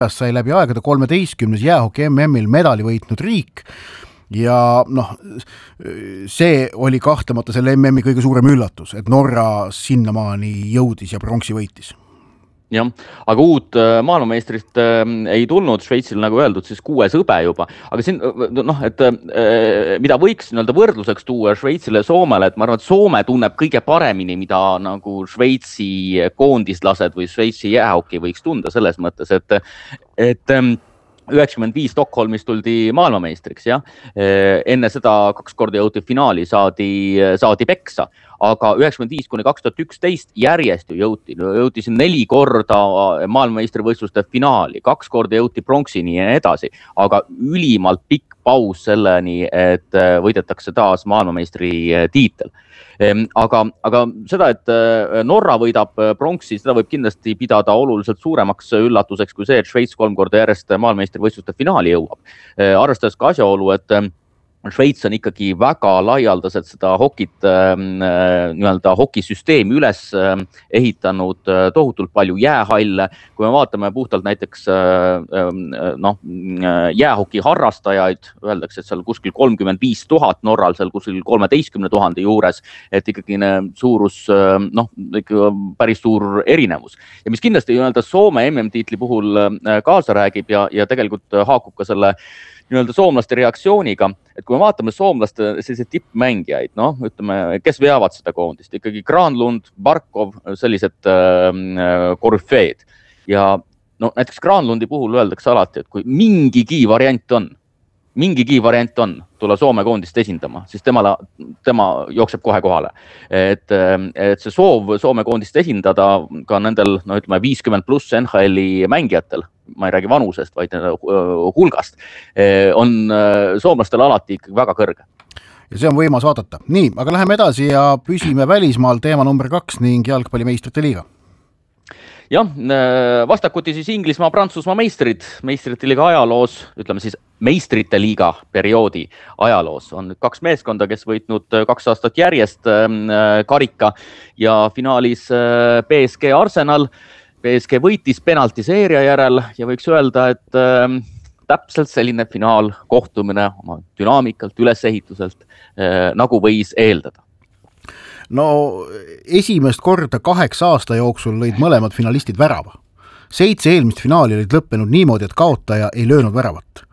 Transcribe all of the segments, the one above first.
sai läbi aegade 13. jäähoki MM-il medali võitnud riik ja see oli kahtlemata selle MM-i kõige suurem üllatus, et Norra sinnamaani jõudis ja pronksi võitis. Jah, aga uut maailmameistrit ei tulnud Šveitsil, nagu öeldud, siis 6. hõbe juba. Aga siin, et mida võiks võrdluseks tuua Šveitsile ja Soomele, et ma arvan, et Soome tunneb kõige paremini, mida nagu Šveitsi koondislased või Šveitsi jäähoki võiks tunda selles mõttes, et 95 Stockholmis tuldi maailmameistriks, jah. Enne seda 2 korda jõuti finaali, saadi peksa, aga 95–2011 järjest jõuti siin 4 korda maailmameistrivõistluste finaali, 2 korda jõuti pronksini ja edasi, aga ülimalt pikk paus selleni, et võidetakse taas maailmameistri tiitel. Aga seda, et Norra võidab pronksi, seda võib kindlasti pidada oluliselt suuremaks üllatuseks kui see, et Šveits 3 korda järjest maailmameistrivõistluste finaali jõuab. Arvestades ka asjaolu, et Šveits on ikkagi väga laialdaselt seda hokisüsteemi üles ehitanud tohutult palju jäähalle. Kui me vaatame puhtalt näiteks jäähoki harrastajaid, öeldakse, et seal kuskil 35 000 Norral, seal kuskil 13 000 juures, et ikkagi suurus, päris suur erinevus. Ja mis kindlasti Soome MM-tiitli puhul kaasa räägib ja tegelikult haakub ka selle soomlaste reaktsiooniga, et kui me vaatame soomlaste selliseid tippmängijaid, ütleme, kes veavad seda koondist, ikkagi Granlund, Barkov, sellised korüfeed. Ja näiteks Granlundi puhul öeldakse alati, et kui mingigi variant on tulla Soome koondist esindama, siis tema jookseb kohe kohale. Et see soov Soome koondist esindada ka nendel 50+ NHL-i mängijatel, ma ei räägi vanusest, vaid hulgast, on soomlastel alati ikkagi väga kõrge. Ja see on võimas vaadata. Nii, aga läheme edasi ja püsime välismaal teema number 2 ning jalgpallimeistrite liiga. Jah, vastakuti siis Inglismaa, Prantsusmaa meistrite liiga ajaloos, ütleme siis meistrite liiga perioodi ajaloos on 2 meeskonda, kes võitnud 2 aastat järjest karika ja finaalis PSG Arsenal. PSG võitis penaltiseeria järel ja võiks öelda, et täpselt selline finaal kohtumine oma dünaamikalt, ülesehituselt, nagu võis eeldada. No esimest korda 8 aasta jooksul lõid mõlemad finalistid värava. 7 eelmist finaali olid lõppenud niimoodi, et kaotaja ei löönud väravat.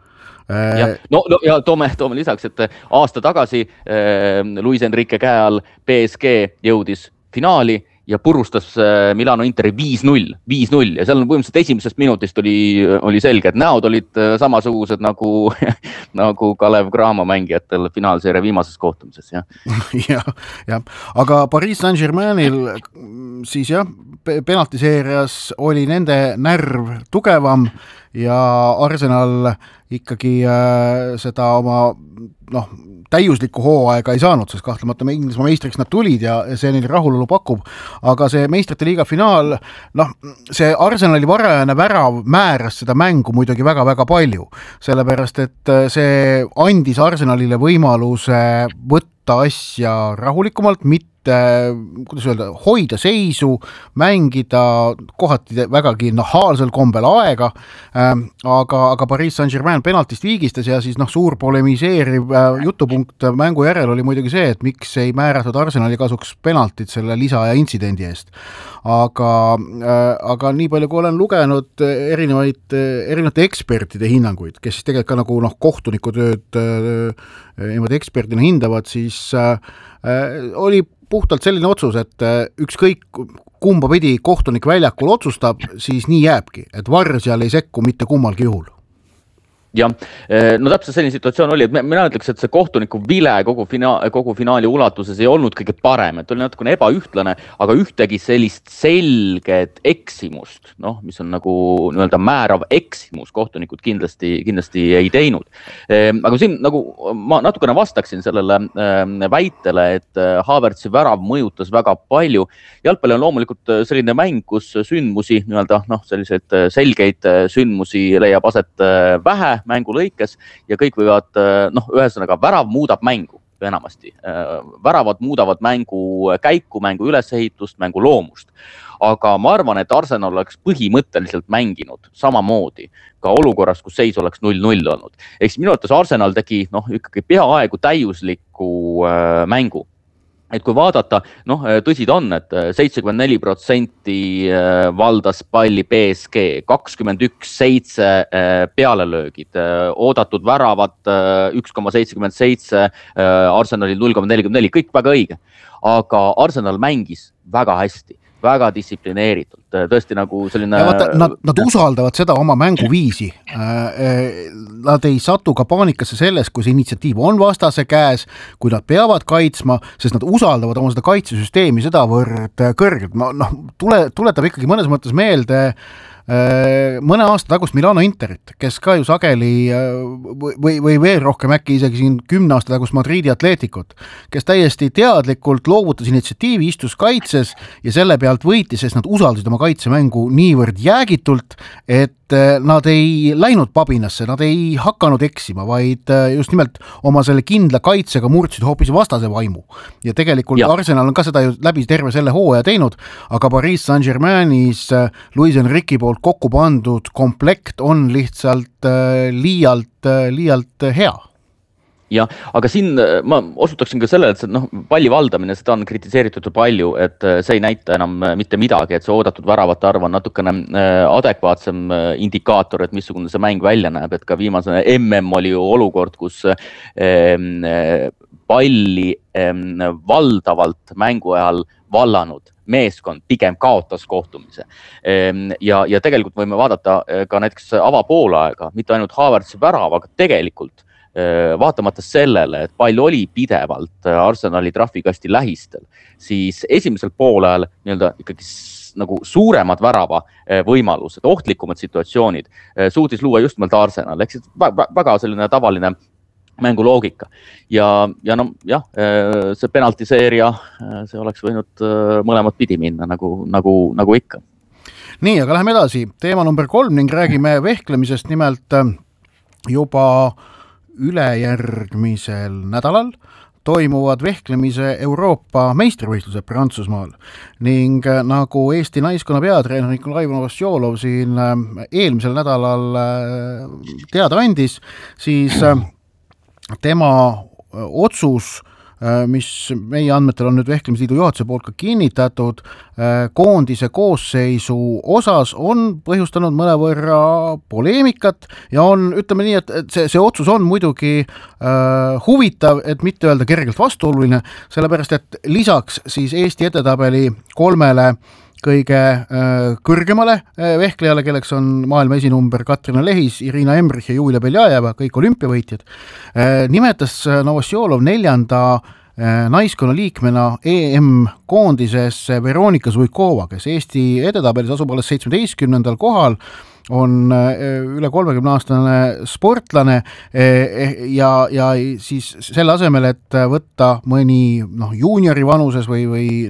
Ja toome lisaks, et aasta tagasi Luis Enrique käe all PSG jõudis finaali ja purustas Milano Interi 5-0 ja seal on põhimõtteliselt esimesest minutist oli selge, et näod olid samasugused nagu Kalev Cramo mängijatel finaalseeria viimases kohtumises. Ja. Aga Paris Saint-Germainil siis penaltiseerias oli nende närv tugevam ja Arsenal ikkagi seda oma täiuslikku hooaega ei saanud, sest kahtlemata Inglismaa meistriks nad tulid ja see neil rahulolu pakub, aga see meistrite liiga finaal, see Arsenali varajane värav määras seda mängu muidugi väga-väga palju, sellepärast et see andis Arsenalile võimaluse võtta asja rahulikumalt, mitte hoida seisu, mängida kohati vägagi nahaalsel kombel aega, aga Paris Saint-Germain penaltist viigistas ja siis suur polemiseeriv jutupunkt mängu järel oli muidugi see, et miks ei määratud Arsenali kasuks penaltit selle lisa ja intsidendi eest. Aga nii palju, kui olen lugenud erinevate ekspertide hinnanguid, kes siis tegelikult ka nagu kohtunikutööd eksperdina hindavad, siis oli puhtalt selline otsus, et ükskõik kumba pidi kohtunik väljakul otsustab, siis nii jääbki, et VAR seal ei sekku mitte kummalgi juhul. Jah, täpselt selline situatsioon oli, et mina ütleks, et see kohtuniku vile kogu finaali ulatuses ei olnud kõige parem, et oli natukene ebaühtlane, aga ühtegi sellist selget eksimust, mis on nagu määrav eksimus, kohtunikud kindlasti ei teinud. Aga siin ma natukene vastaksin sellele väitele, et Havertzi värav mõjutas väga palju. Jalgpalli on loomulikult selline mäng, kus sündmusi, selliseid selgeid sündmusi leiab aset vähe mängu lõikes ja kõik võivad, ühesõnaga värav muudab mängu enamasti. Väravad muudavad mängu käiku, mängu ülesehitust, mängu loomust. aga ma arvan, et Arsenal oleks põhimõtteliselt mänginud samamoodi ka olukorras, kus seis oleks 0-0 olnud. Ehk minu arvates Arsenal tegi ikkagi peaaegu täiusliku mängu. Et kui vaadata, tõsi ta on, et 74% valdas palli PSG, 21-7 pealelöögid, oodatud väravad 1,77, Arsenalil 0,44, kõik väga õige. Aga Arsenal mängis väga hästi, väga distsiplineeritult, tõesti nagu selline... Nad usaldavad seda oma mänguviisi. Nad ei satu ka paanikasse selles, kui see initsiatiiv on vastase käes, kui nad peavad kaitsma, sest nad usaldavad oma seda kaitsesüsteemi sedavõrd kõrgelt. Tuletab ikkagi mõnes mõttes meelde mõne aasta tagust Milano Interit, kes ka ju sageli või veel rohkem äkki isegi siin 10 aasta tagust Madridi Atleticut, kes täiesti teadlikult loovutas initsiatiivi, istus kaitses ja selle pealt võitis, sest nad usaldasid oma kaitsemängu niivõrd jäägitult, et nad ei läinud pabinasse, nad ei hakanud eksima, vaid just nimelt oma selle kindla kaitsega murdsid hoopis vastase vaimu. Ja tegelikult Arsenal on ka seda ju läbi terve selle hooaja teinud, aga Paris Saint-Germainis Luis Enrique'i poolt kokku pandud komplekt on lihtsalt liialt hea. Ja, aga siin ma osutaksin ka sellele, et palli valdamine, seda on kritiseeritud palju, et see ei näita enam mitte midagi, et see oodatud väravate arv on natukene adekvaatsem indikaator, et missugune see mäng välja näeb, et ka viimase MM oli ju olukord, kus palli valdavalt mängu ajal vallanud meeskond pigem kaotas kohtumise. Ja tegelikult võime vaadata ka näiteks avapoolaega, mitte ainult Havertzi värav, aga tegelikult vaatamata sellele, et pall oli pidevalt Arsenali trahvikasti lähistel, siis esimesel poolajal ikkagi nagu suuremad värava võimalused, ohtlikumad situatsioonid suutis luua just nimelt Arsenal, ehk väga selline tavaline mänguloogika. Ja see penaltiseeria, see oleks võinud mõlemad pidi minna, nagu ikka. Nii, aga läheme edasi. Teema number 3 ning räägime vehklemisest, nimelt juba ülejärgmisel nädalal toimuvad vehklemise Euroopa meistrivõistlused Prantsusmaal ning nagu Eesti naiskonna peatreener Nikolai Novosjolov siin eelmisel nädalal teada andis, siis tema otsus, mis meie andmetel on nüüd Vehklemisliidu juhatuse poolt ka kinnitatud, koondise koosseisu osas on põhjustanud mõnevõrra poleemikat ja on, ütleme nii, et see otsus on muidugi huvitav, et mitte öelda kergelt vastuoluline, sellepärast et lisaks siis Eesti edetabeli 3 kõige kõrgemale vehklejale, kelleks on maailma esinumber Katrina Lehis, Irina Embrich ja Julia Beljajeva, kõik olümpiavõitjad, nimetas Novosjolov 4. naiskonna liikmena EM-koondisesse Veronika Zuikova, kes Eesti edetabelis asub alles 17. kohal, on üle 30-aastane sportlane ja siis selle asemel, et võtta mõni juuniori vanuses või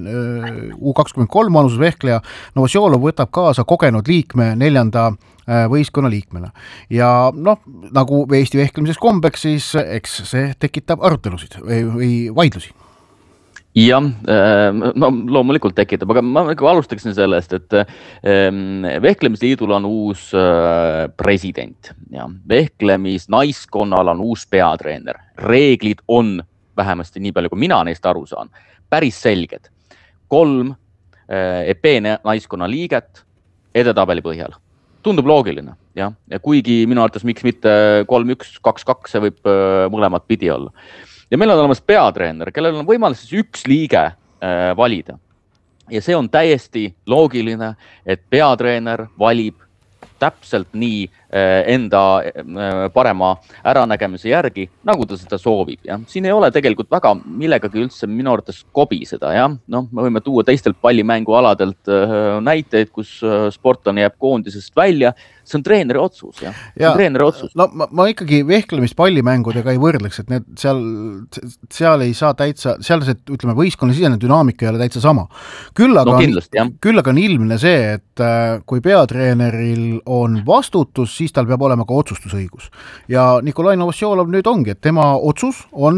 U23 vanuses vehkleja, Novosjolov võtab kaasa kogenud liikme 4. võistkonna liikmena. Ja nagu Eesti vehklemises kombeks, siis eks see tekitab arutelusid või vaidlusi. Jah, loomulikult tekitab, aga ma alustaksin sellest, et Vehklemisliidul on uus president ja vehklemisnaiskonnal on uus peatreener. Reeglid on, vähemasti nii palju, kui mina neist aru saan, päris selged. 3 EP naiskonna liiget edetabeli põhjal. Tundub loogiline, ja kuigi minu arvates miks mitte 3-1, 2-2, see võib mõlemad pidi olla. Ja meil on olemas peatreener, kellel on võimalus siis 1 liige valida. Ja see on täiesti loogiline, et peatreener valib täpselt nii enda parema äranägemise järgi, nagu ta seda soovib. Ja siin ei ole tegelikult väga millegagi üldse minu arvates kobiseda. Ja? Me võime tuua teistelt pallimängualadelt näiteid, kus sportlane jääb koondisest välja. See on treeneri otsus. Ja? See on treeneri otsus. Ma ikkagi vehklemist pallimängudega ei võrdleks, et need seal ei saa täitsa, seal see, ütleme, võistkonna sisene dünaamika ei ole täitsa sama. Küll aga on ilmne see, et kui peatreeneril on vastutus, siis tal peab olema ka otsustusõigus. Ja Nikolai Novosjolov nüüd ongi, et tema otsus on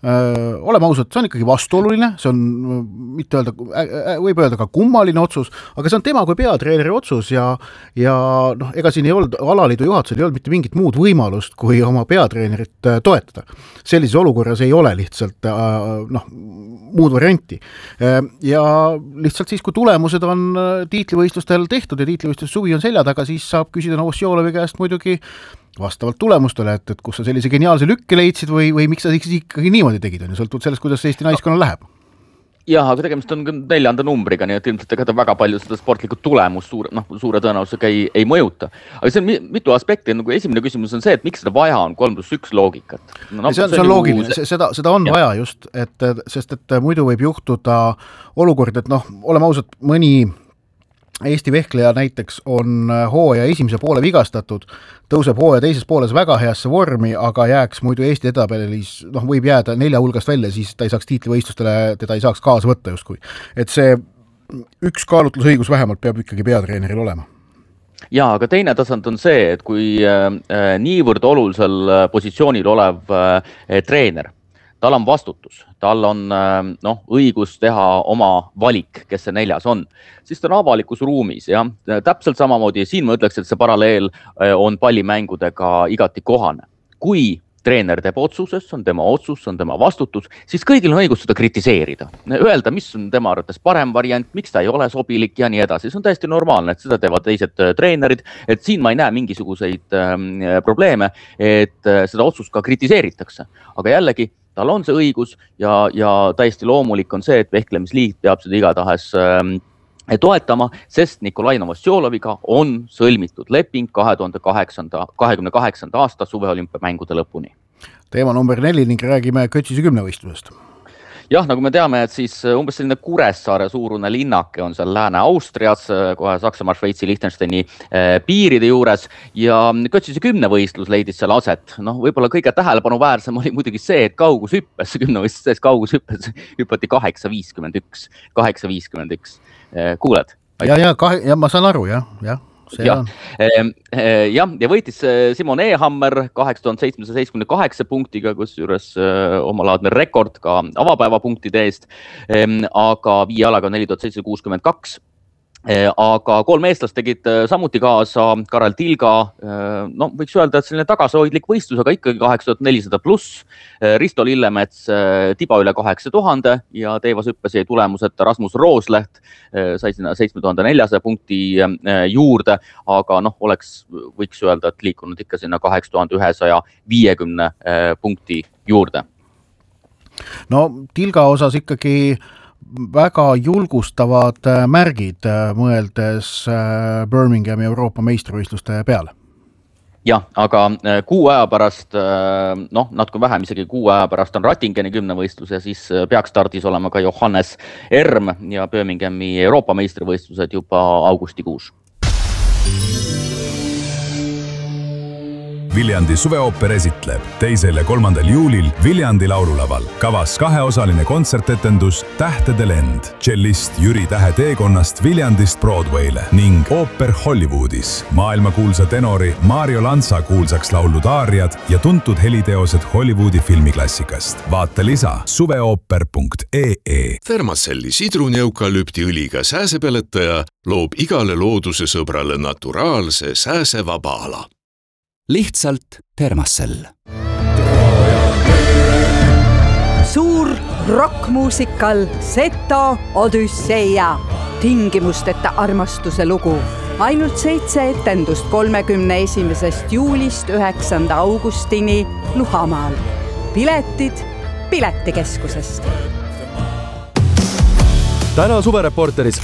oleme ausad, see on ikkagi vastuoluline, see on mitte öelda, võib öelda ka kummaline otsus, aga see on tema kui peatreeneri otsus ja ega siin ei olnud, alaliidu juhatusel ei olnud mitte mingit muud võimalust, kui oma peatreenerit toetada. Sellises olukorras ei ole lihtsalt muud varianti. Ja lihtsalt siis, kui tulemused on tiitlivõistlustel tehtud ja tiitlivõistlus suvi on selja taga, siis saab küsida Novosjolovi käest muidugi vastavalt tulemustele, et kus sa sellise geniaalse lükke leidsid või miks sa ikkagi niimoodi tegid, on ju, sõltuvalt sellest, kuidas Eesti naiskonnal läheb. Jah, aga tegemist on 4. numbriga, nii et ilmselt ega ta väga palju seda sportlikku tulemust suure tõenäosusega ei mõjuta. Aga see on mitu aspekti, nagu esimene küsimus on see, et miks seda vaja on 3+1 loogikat. See on loogiline, seda on vaja just, sest muidu võib juhtuda olukord, et oleme ausad, mõni Eesti vehkleja näiteks on hooaja esimese poole vigastatud, tõuseb hooaja teises pooles väga heasse vormi, aga jääks muidu Eesti edabelis, võib jääda 4 hulgast välja, siis ta ei saaks tiitlivõistlustele, teda ei saaks kaasa võtta justkui. Et see üks kaalutlusõigus vähemalt peab ikkagi peatreeneril olema. Ja, aga teine tasand on see, et kui niivõrd olulisel positsioonil olev treener, tal on vastutus, tal on õigus teha oma valik, kes see 4. on, siis ta on avalikus ruumis ja täpselt samamoodi siin ma ütleks, et see paralleel on pallimängudega igati kohane. Kui treener teeb otsuses, on tema otsus, on tema vastutus, siis kõigil on õigus seda kritiseerida. Öelda, mis on tema arvates parem variant, miks ta ei ole sobilik ja nii edasi. See on täiesti normaalne, et seda teevad teised treenerid, et siin ma ei näe mingisuguseid probleeme, et seda otsust ka kritiseeritakse. Aga jällegi, tal on see õigus ja täiesti loomulik on see, et vehklemisliit peab seda igatahes toetama, sest Nikolai Novosjoloviga on sõlmitud leping 2028. aasta suveolümpiamängude lõpuni. Teema number 4 ning räägime Kötsise 10 võistlusest. Jah, nagu me teame, et siis umbes selline Kuressaare suurune linnake on seal Lääne-Austrias, kohe Saksamaa, Šveitsi, Liechtensteini piiride juures ja Kötsise 10 võistlus leidis seal aset. Võib-olla kõige tähelepanuväärsem oli muidugi see, et kaugushüppes, 10 võistluses kaugushüppes hüppati 8.51. Kuuled? Ja ma saan aru, jah. Ja võitis Simon Ehammer 8778 punktiga, kus juures omalaadne rekord ka avapäeva punktide eest, aga 5 jalaga 4762. Aga 3 eestlast tegid samuti kaasa, Karel Tilga, võiks öelda, et selline tagasihoidlik võistlus, aga ikkagi 8400 pluss, Risto Lillemets tiba üle 8000 ja teevas hüppes jäi tulemuseta Rasmus Roosleht, sai sinna 7400 punkti juurde, aga võiks öelda, et liikunud ikka sinna 8150 punkti juurde. Tilga osas ikkagi väga julgustavad märgid mõeldes Birminghami Euroopa meistrivõistluste peale. Jah, aga 6 aja pärast, natuke vähem, isegi 6 aja pärast on Rattingeni 10 võistlus ja siis peaks stardis olema ka Johannes Erm ja Birminghami Euroopa meistrivõistlused juba augustikuus. Viljandi suveooper esitleb 2. ja 3. juulil Viljandi laululaval. Kavas 2-osaline kontsertetendus Tähtede lend, tšellist Jüri Tähe teekonnast Viljandist Broadway'le ning ooper Hollywoodis. Maailmakuulsa tenori Mario Lanza kuulsaks laulud aariad ja tuntud heliteosed Hollywoodi filmiklassikast. Vaata lisa suveooper.ee. Thermacelli sidruneukalüpti õliga sääsepeletaja loob igale looduse sõbrale naturaalse sääsevaba ala. Lihtsalt Thermacell. Suur rockmuusikal Seto Odüsseia. Tingimusteta armastuse lugu. Ainult 7 etendust 31. juulist 9. augustini Luhamaal. Piletid Piletikeskusest. Täna suvereporteris.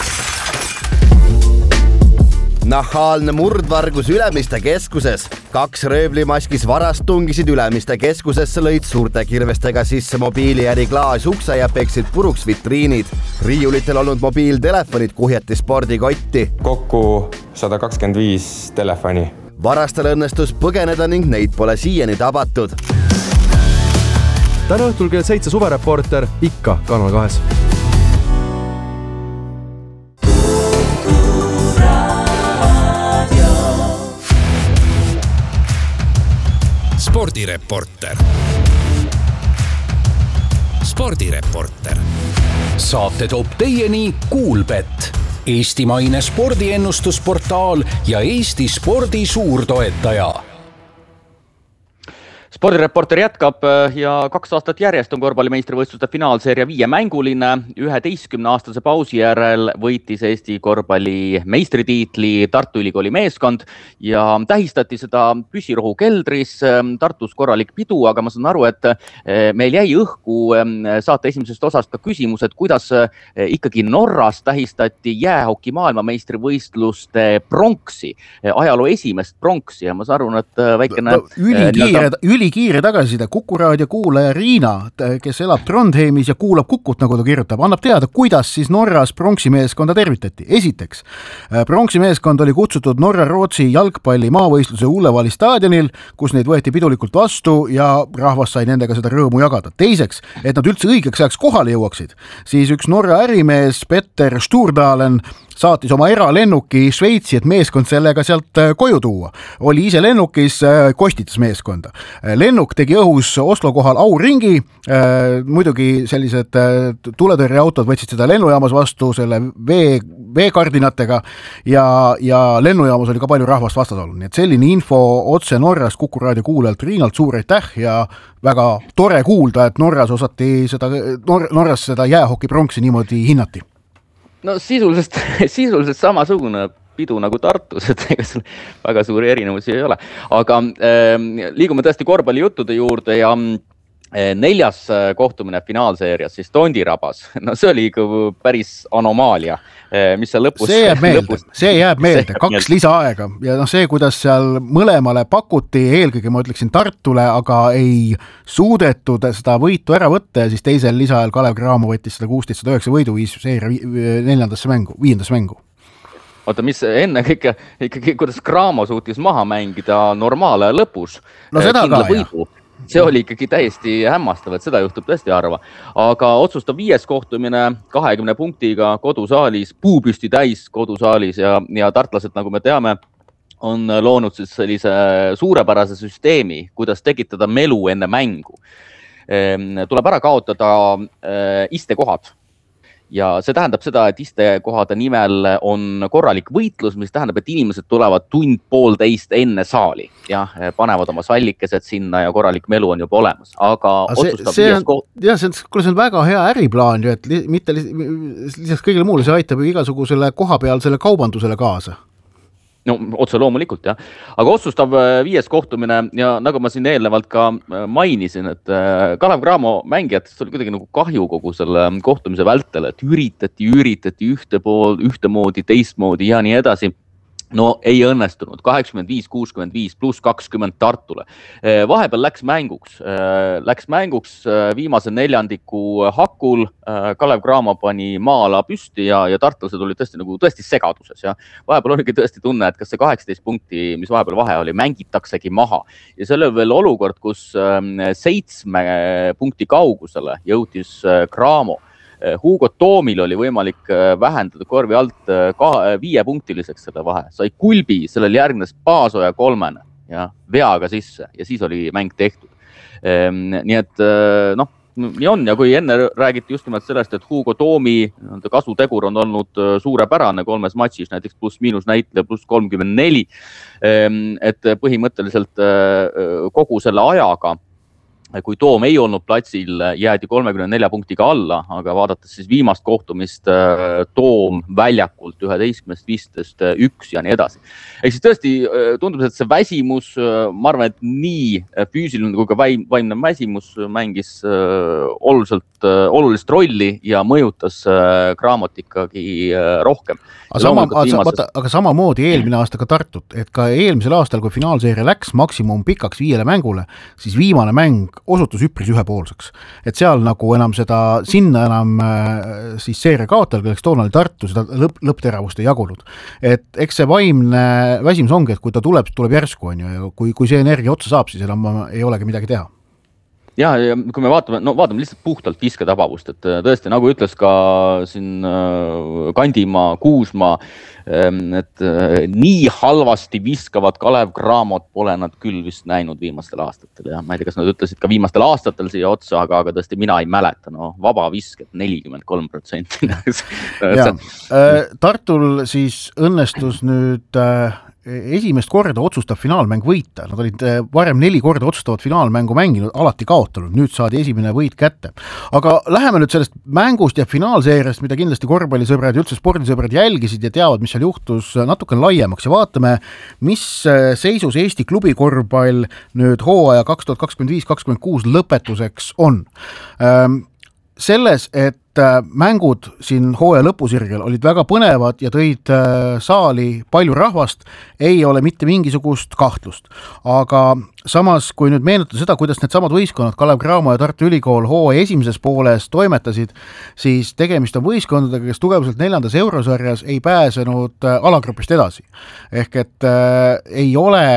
Nahaalne murdvargus Ülemiste keskuses. 2 röövlimaskis varast tungisid Ülemiste keskusesse, lõid suurte kirvestega sisse mobiiliäri klaasukse ja peksid puruks vitriinid. Riiulitel olnud mobiiltelefonid kuhjati spordikotti. Kokku 125 telefoni. Varastel õnnestus põgeneda ning neid pole siiani tabatud. Täna õhtul kell 7 suvereporter ikka Kanal 2. Spordireporter. spordireporter. Saate toob teieni Kuulbett, eestimaine spordiennustusportaal ja Eesti spordi suurtoetaja. Spordireporter jätkab ja 2 aastat järjest on korvpallimeistrivõistluste finaalseeria 5-mänguline. 11-aastase pausi järel võitis Eesti korvpalli meistritiitli Tartu Ülikooli meeskond ja tähistati seda püssirohu keldris. Tartus korralik pidu, aga ma saan aru, et meil jäi õhku saate esimesest osast ka küsimus, et kuidas ikkagi Norras tähistati jäähoki maailmameistrivõistluste pronksi, ajaloo esimest pronksi ja ma saan aru, et väikene ülikiire tagasiside. Kuku raadio kuulaja Riina, kes elab Trondheimis ja kuulab Kukut, nagu ta kirjutab, annab teada, kuidas siis Norras pronksimeeskonda tervitati. Esiteks, pronksimeeskond oli kutsutud Norra-Rootsi jalgpalli maavõistluse Ullevali staadionil, kus neid võeti pidulikult vastu ja rahvas sai nendega seda rõõmu jagada. Teiseks, et nad üldse õigeks ajaks kohale jõuaksid, siis üks Norra ärimees Petter Sturdalen saatis oma eralennuki Šveitsi, et meeskond sellega sealt koju tuua. Oli ise lennukis, kostitas meeskonda. Lennuk tegi õhus Oslo kohal auringi, muidugi sellised tuletõrjeautod võtsid seda lennujaamas vastu selle veekardinatega ja lennujaamas oli ka palju rahvast vastas olnud. Nii et selline info otse Norras Kuku raadio kuulajalt Riinalt suur aitäh ja väga tore kuulda, et Norras seda jäähoki pronksi niimoodi hinnati. No sisuliselt samasugune pidu nagu Tartus, et ega seal väga suuri erinevusi ei ole. Aga liigume tõesti korvpallijuttude juurde ja 4. kohtumine finaalseerias, siis Tondirabas. No see oli ikka päris anomaalia, mis seal lõpus... See jääb meelde. 2 lisaaega ja see, kuidas seal mõlemale pakuti, eelkõige ma ütleksin Tartule, aga ei suudetud seda võitu ära võtta ja siis teisel lisaajal Kalev Cramo võttis seda 16-9 võidu, viis seeria 5. mängu. Oota, mis enne ikkagi kuidas Cramo suutis maha mängida normaale lõpus? No seda ka, võidu. See oli ikkagi täiesti hämmastav, et seda juhtub tõesti harva. Aga otsustab 5. kohtumine 20 punktiga kodusaalis, puupüsti täis kodusaalis ja tartlased, nagu me teame, on loonud siis sellise suurepärase süsteemi, kuidas tekitada melu enne mängu. Tuleb ära kaotada istekohad. Ja see tähendab seda, et istekohade nimel on korralik võitlus, mis tähendab, et inimesed tulevad 1-1,5 enne saali ja panevad oma sallikesed sinna ja korralik melu on juba olemas. Aga see on väga hea äriplaan, et mitte lisaks kõigile muule, see aitab igasugusele kohapealsele kaubandusele kaasa. No otse loomulikult, jah. Aga otsustav 5. kohtumine ja nagu ma siin eelnevalt ka mainisin, et Kalev Cramo mängijatest oli kuidagi nagu kahju kogu selle kohtumise vältel, et üritati ühtemoodi, teistmoodi ja nii edasi. No ei õnnestunud. 85-65 pluss 20 Tartule. Vahepeal läks mänguks viimase neljandiku hakul. Kalev Cramo pani maala püsti ja tartlased olid tõesti segaduses. Ja vahepeal oligi tõesti tunne, et kas see 18 punkti, mis vahepeal vahe oli, mängitaksegi maha. Ja see oli veel olukord, kus 7 punkti kaugusele jõutis Cramo. Hugo Toomil oli võimalik vähendada korvi alt 5-punktiliseks selle vahe. Sai kulbi, sellel järgnes Paasoja 3 ja veaga sisse ja siis oli mäng tehtud. Nii et nii on ja kui enne räägiti just nimelt sellest, et Hugo Toomi kasutegur on olnud suurepärane 3 matšis, näiteks pluss-miinus näitleja pluss 34, et põhimõtteliselt kogu selle ajaga kui Toom ei olnud platsil, jäädi 34 punktiga alla, aga vaadates siis viimast kohtumist Toom väljakult 11-15-1 ja nii edasi. Ehk siis tõesti tundub, et see väsimus, ma arvan, et nii füüsiline kui ka vaimne väsimus mängis olulist rolli ja mõjutas Cramot ikkagi rohkem. Aga samamoodi eelmine aasta ka Tartut, et ka eelmisel aastal, kui finaalseeria läks maksimum pikaks 5 mängule, siis viimane mäng osutus üpris ühepoolseks. Et seal nagu enam sinna enam siis seeria kaotajal, kelleks toona oli Tartu, seda lõppteravust ei jagunud. Et eks see vaimne väsimus ongi, et kui ta tuleb järsku on ju, ja kui see energia otsa saab, siis enam ei olegi midagi teha. ja kui me vaatame lihtsalt puhtalt visketabavust, et tõesti, nagu ütles ka siin Kandimaa, Kuusmaa, et nii halvasti viskavad Kalev Cramot pole nad küll vist näinud viimastel aastatel. Ja ma ei tea, kas nad ütlesid ka viimastel aastatel siia otsa, aga tõesti mina ei mäleta. Vaba visked 43%. Tartul siis õnnestus nüüd esimest korda otsustav finaalmäng võita. Nad olid varem 4 korda otsustavat finaalmängu mänginud, alati kaotanud. Nüüd saadi esimene võit kätte. Aga läheme nüüd sellest mängust ja finaalseeriast, mida kindlasti korvpallisõbrad ja üldse spordisõbrad jälgisid ja teavad, mis seal juhtus natuke laiemaks ja vaatame, mis seisus Eesti klubikorvpall nüüd hooaja 2025-2026 lõpetuseks on. Selles, et mängud siin hooaja lõpusirgel olid väga põnevad ja tõid saali palju rahvast, ei ole mitte mingisugust kahtlust. Aga samas, kui nüüd meenutada seda, kuidas need samad võistkonnad, Kalev Cramo ja Tartu Ülikool hooaja esimeses pooles toimetasid, siis tegemist on võistkondadega, kes tugevuselt 4. eurosarjas ei pääsenud alagrupist edasi. Ehk et ei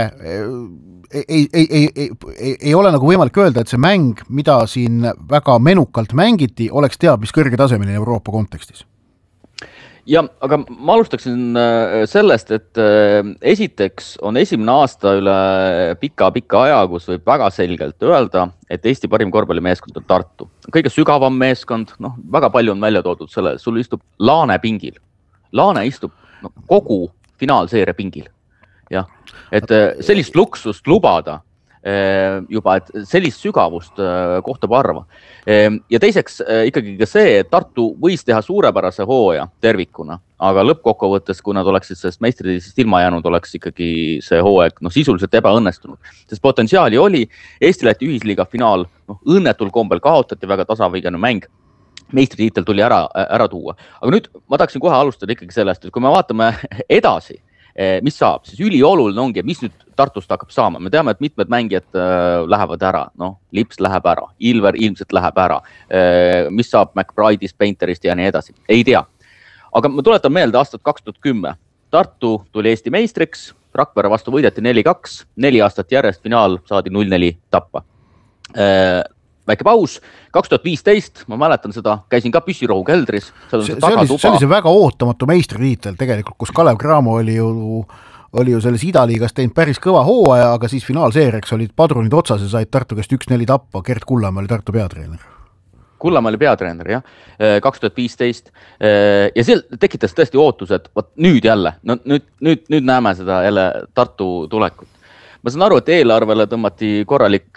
ole nagu võimalik öelda, et see mäng, mida siin väga menukalt mängiti, oleks teab, mis kõrgetasemeline Euroopa kontekstis. Ja, aga ma alustaksin sellest, et esiteks on esimene aasta üle pika aja, kus võib väga selgelt öelda, et Eesti parim korvpallimeeskond on Tartu. Kõige sügavam meeskond, väga palju on välja toodud selle, sul istub Laane pingil. Laane istub kogu finaalseeria pingil. Ja, et sellist luksust lubada juba, et sellist sügavust kohtab arva. Ja teiseks ikkagi ka see, et Tartu võis teha suurepärase hooaja tervikuna, aga lõppkokkuvõttes, kui nad oleksid sellest meistritiitlist ilma jäänud, oleks ikkagi see hooaeg sisuliselt ebaõnnestunud. Sest potentsiaali oli, Eesti-Läti ühisliiga finaal õnnetul kombel kaotati, väga tasavõigane mäng. Meistritiitel tuli ära tuua. Aga nüüd ma tahaksin kohe alustada ikkagi sellest, et kui me vaatame edasi, mis saab, siis ülioluline ongi, et mis nüüd Tartust hakkab saama. Me teame, et mitmed mängijad lähevad ära. Lips läheb ära, Ilver ilmselt läheb ära. Mis saab McBride'ist, Painterist ja nii edasi? Ei tea. Aga ma tuletan meelde aastat 2010. Tartu tuli Eesti meistriks, Rakvere vastu võideti 4-2, 4 aastat järjest finaal saadi 0-4 tappa. Väike paus, 2015, ma mäletan seda, käisin ka Püssirohu keldris. See oli see väga ootamatu meistritiitel tegelikult, kus Kalev Cramo oli ju selles idaliigas teinud päris kõva hooaja, aga siis finaalseeriaks olid padrunid otsas ja said Tartu käest 1-4 tappa. Gert Kullamäe oli Tartu peatreener. Kullamäe oli peatreener, jah, 2015. Ja seal tekitas tõesti ootus, et nüüd jälle, nüüd näeme seda jälle Tartu tulekut. Ma saan aru, et eelarvele tõmmati korralik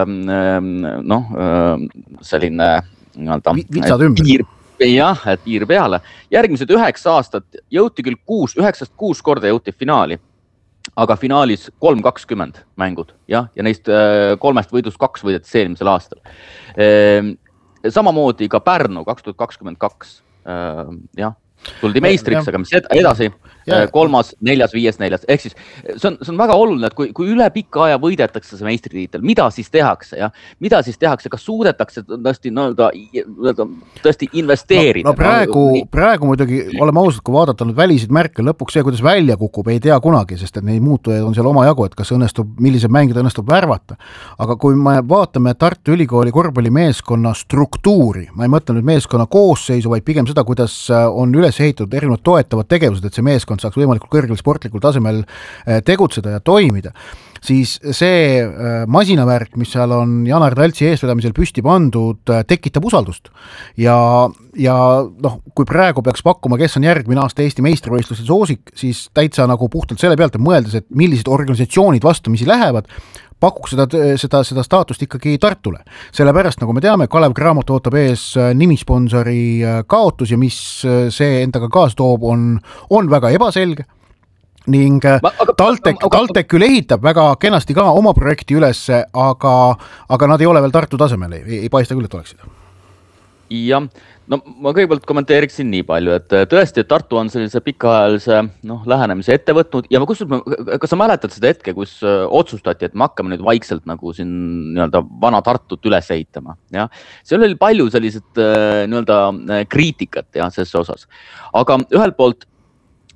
selline piir peale. Järgmised 9 aastat jõuti küll 9-6 korda jõuti finaali, aga finaalis 3-20 mängud ja neist 3 võidust 2 võideti eelmisel aastal. Samamoodi ka Pärnu 2022, tuldi meistriks, aga mis edasi? 3., 4., 5., 4. Ehk siis see on väga oluline, et kui üle pika aja võidetakse see meistritiitel, mida siis tehakse? Ja? Mida siis tehakse? Kas suudetakse tõesti investeerida? Praegu muidugi oleme ausalt, kui vaadata väliseid märke, lõpuks see, kuidas välja kukub, ei tea kunagi, sest et neid muutujaid on seal oma jagu, et kas millised mängid õnnestub värvata. Aga kui me vaatame Tartu Ülikooli korvpallimeeskonna struktuuri, ma ei mõtle nüüd meeskonna koosseisu, vaid pigem seda, kuidas on üles ehitatud erinevad toetavad tegevused, et see meeskond saaks võimalikult kõrgel sportlikul tasemel tegutseda ja toimida, siis see masinavärk, mis seal on Janar Taltsi eestvedamisel püsti pandud, tekitab usaldust. Ja kui praegu peaks pakkuma, kes on järgmine aasta Eesti meistrivõistluste soosik, siis täitsa nagu puhtalt selle pealt, et mõeldes, et millised organisatsioonid vastamisi lähevad, pakuks seda staatust ikkagi Tartule. Sellepärast, nagu me teame, Kalev Cramot ootab ees nimisponsori kaotus ja mis see endaga kaasa toob, on väga ebaselge. Ning Taltek küll ehitab väga kenasti ka oma projekti üles, aga nad ei ole veel Tartu tasemel, ei paista küll, et oleksid. Ja, ma kõigepealt kommenteeriksin nii palju, et tõesti, et Tartu on sellise pikaajalise lähenemise ette võtnud ja kas sa mäletad seda hetke, kus otsustati, et me hakkame nüüd vaikselt nagu siin vana Tartut üles ehitama. Ja? Seal oli palju sellised kriitikat selles osas. Aga ühelt poolt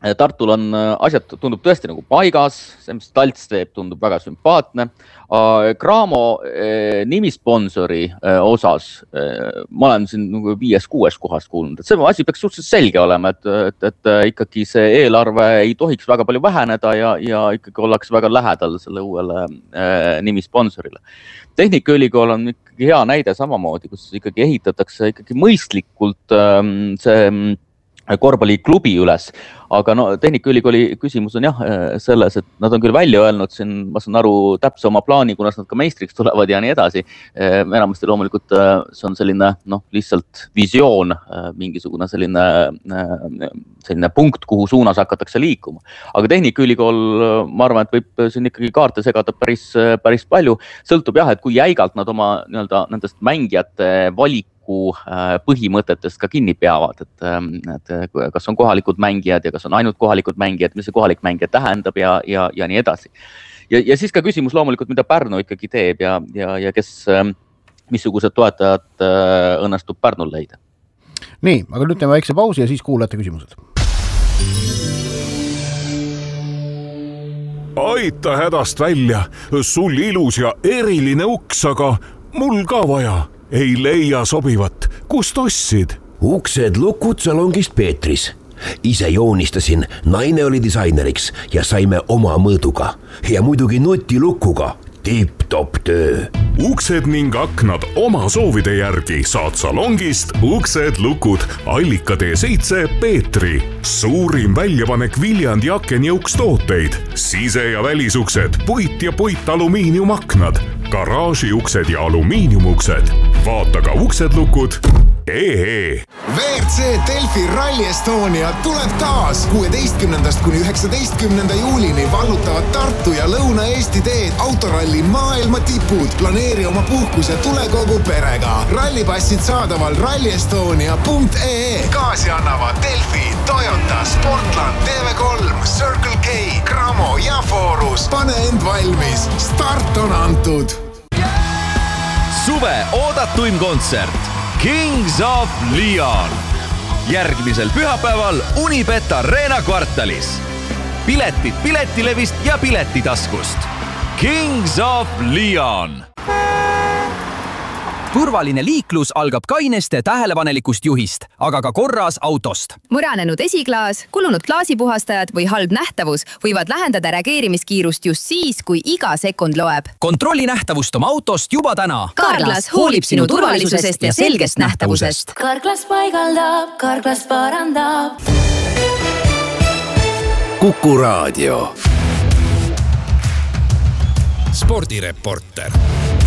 Tartul on asjad tundub tõesti nagu paigas, see, mis Talts teeb, tundub väga sümpaatne. Cramo nimisponsori osas ma olen siin 5-6 kohast kuulnud, et see asi peaks suhteliselt selge olema, et ikkagi see eelarve ei tohiks väga palju väheneda ja ikkagi ollakse väga lähedal selle uuele nimisponsorile. Tehnikaülikool on ikkagi hea näide samamoodi, kus ikkagi ehitatakse ikkagi mõistlikult see korvpalliklubi üles, aga Tehnikaülikooli küsimus on selles, et nad on küll välja öelnud siin, ma saan aru, täpse oma plaani, kunas nad ka meistriks tulevad ja nii edasi. Enamasti loomulikult see on selline lihtsalt visioon, mingisugune selline punkt, kuhu suunas hakatakse liikuma. Aga Tehnikaülikool, ma arvan, et võib siin ikkagi kaarte segada päris palju. Sõltub et kui jäigalt nad oma nendest mängijate valik põhimõtetest ka kinni peavad, et kas on kohalikud mängijad ja kas on ainult kohalikud mängijad, mis see kohalik mängija tähendab ja nii edasi. Ja siis ka küsimus loomulikult, mida Pärnu ikkagi teeb ja kes, missugused toetajad õnnestub Pärnul leida. Nii, aga nüüd teeme väikse pausi ja siis kuulete küsimused. Aita hädast välja, sul ilus ja eriline uks, aga mul ka vaja. Ei leia sobivat. Kust ostsid? Uksed lukud salongist Peetris. Ise joonistasin, naine oli disaineriks ja saime oma mõõduga. Ja muidugi nutilukuga. Tipp-top töö. Uksed ning aknad oma soovide järgi saad salongist Uksed lukud Allika T7 Peetri. Suurim väljapanek Viljandi akenjõuks tooteid. Sise- ja välisuksed, puit ja puitalumiiniumaknad, garaažiuksed ja alumiiniumuksed. Vaata ka uksedlukud. WRC Delfi Rally Estonia tuleb taas 16. kuni 19. juulini vallutavad Tartu ja Lõuna-Eesti teed autoralli maailma tipud. Planeeri oma puhkus ja tule kogu perega. Rallipassid saadaval rallyestonia.ee. Kaasi annavad Delfi, Toyota, Sportland, TV3, Circle K, Cramo ja Forus. Pane end valmis. Start on antud. Suve oodatuim kontsert Kings of Leon. Järgmisel pühapäeval Unibet Arena kvartalis. Piletid Piletilevist ja Piletitaskust. Kings of Leon. Turvaline liiklus algab kaineste tähelepanelikust juhist, aga ka korras autost. Muranenud esiklaas, kulunud klaasipuhastajad või halb nähtavus võivad lähendada reageerimiskiirust just siis, kui iga sekund loeb. Kontrolli nähtavust oma autost juba täna. Carglass hoolib sinu turvalisusest ja selgest nähtavusest. Carglass paigaldab, Carglass parandab. Kuku Raadio. Spordireporter.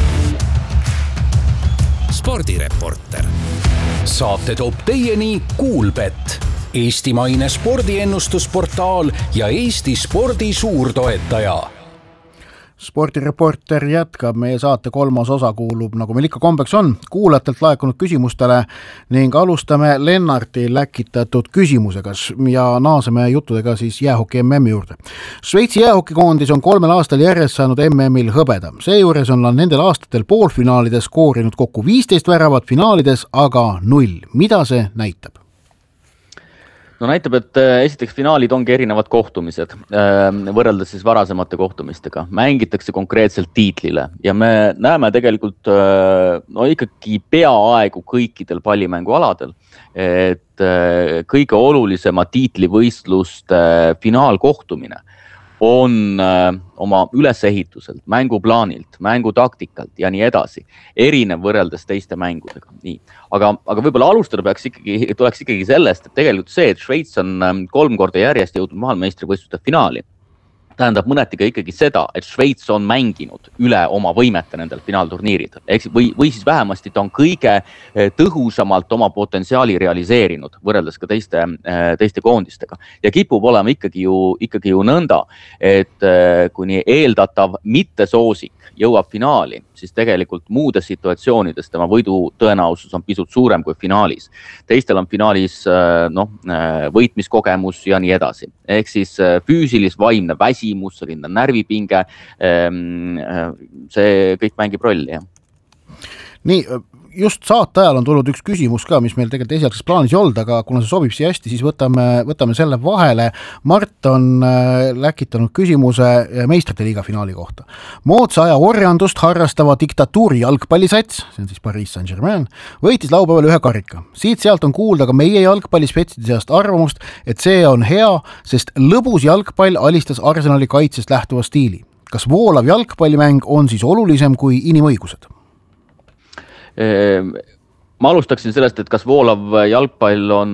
Spordireporter. Saate toob teieni Kuulbet, eestimaine spordiennustusportaal ja Eesti spordi suurtoetaja. Spordireporter jätkab, meie saate 3. osa kuulub, nagu meil ikka kombeks on, kuulajatelt laekunud küsimustele ning alustame Lennarti läkitatud küsimusega ja naaseme juttudega siis jäähoki MM juurde. Šveitsi jäähokikoondis on 3 aastal järjest saanud MM-il hõbeda. Seejuures on nendel aastatel poolfinaalides koorinud kokku 15 väravat, finaalides aga 0. Mida see näitab? No näitab, et esiteks finaalid ongi erinevad kohtumised, võrreldes siis varasemate kohtumistega. Mängitakse konkreetselt tiitlile ja me näeme tegelikult ikkagi peaaegu kõikidel pallimängualadel, et kõige olulisema tiitlivõistluste finaalkohtumine on oma ülesehituselt, mänguplaanilt, mängutaktikalt ja nii edasi, erinev võrreldes teiste mängudega. Nii. Aga võib-olla alustada tuleks ikkagi sellest, et tegelikult see, et Šveits on 3 korda järjest jõudnud maailmameistrivõistluste finaali, tähendab mõneti ka ikkagi seda, et Šveits on mänginud üle oma võimete nendel finaalturniiridel. Või siis vähemasti ta on kõige tõhusamalt oma potentsiaali realiseerinud võrreldes ka teiste koondistega. Ja kipub olema ikkagi ju nõnda, et kuni eeldatav mittesoosik jõuab finaali, siis tegelikult muudes situatsioonides tema võidu tõenäosus on pisut suurem kui finaalis. Teistel on finaalis võitmiskogemus ja nii edasi. Ehk siis füüsilis-vaimne väsimus, selline närvipinge, see kõik mängib rolli. Nii, just saate ajal on tulnud üks küsimus ka, mis meil tegelikult esialgses plaanis ei olnud, aga kuna see sobib siia hästi, siis võtame selle vahele. Mart on läkitanud küsimuse meistrite liiga finaali kohta. Moodsa aja orjandust harrastava diktatuuri jalgpallisats, see on siis Paris Saint-Germain, võitis laupäeval ühe karika. Siit-sealt on kuulda ka meie jalgpallispetside seast arvamust, et see on hea, sest lõbus jalgpall alistas Arsenali kaitsest lähtuva stiili. Kas voolav jalgpallimäng on siis olulisem kui inimõigused? Ma alustaksin sellest, et kas voolav jalgpall on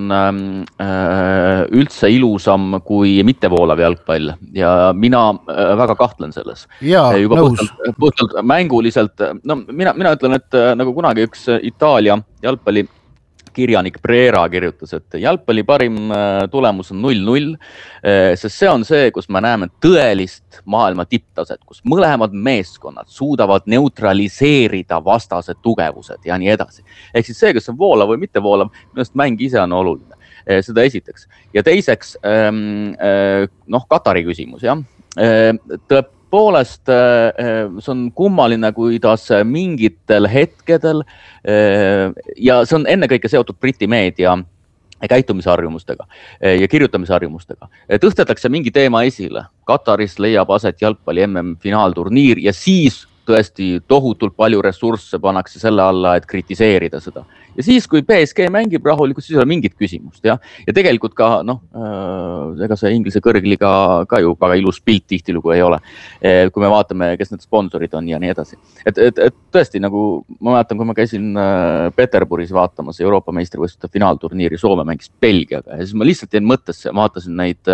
üldse ilusam kui mitte voolav jalgpall ja mina väga kahtlen selles. Juba puhtalt mänguliselt, no mina ütlen, et nagu kunagi üks Itaalia jalgpalli kirjanik Brera kirjutas, et jalgpalli parim tulemus on 0-0, sest see on see, kus me näeme tõelist maailma tipptaset, kus mõlemad meeskonnad suudavad neutraliseerida vastased tugevused ja nii edasi. Ehk siis see, kas on voolav või mitte voolav, millest mäng ise on oluline. Seda esiteks. Ja teiseks, Katari küsimus, jah. Tõepoolest, see on kummaline, kuidas mingitel hetkedel ja see on ennekõike seotud Briti meedia käitumisharjumustega ja kirjutamisharjumustega. Tõstetakse mingi teema esile. Kataris leiab aset jalgpalli MM-finaalturniir ja siis tõesti tohutult palju ressursse pannakse selle alla, et kritiseerida seda. Ja siis, kui PSG mängib rahulikult, siis ei ole mingit küsimust. Ja tegelikult ka, ega see Inglise kõrgliga ka ju väga ilus pilt tihtilugu ei ole, kui me vaatame, kes need sponsorid on ja nii edasi. Et tõesti, nagu ma mäletan, kui ma käisin Peterburis vaatamas Euroopa meistrivõistluste finaalturniiri, Soome mängis Belgiaga ja siis ma lihtsalt jäin mõttesse, vaatasin neid,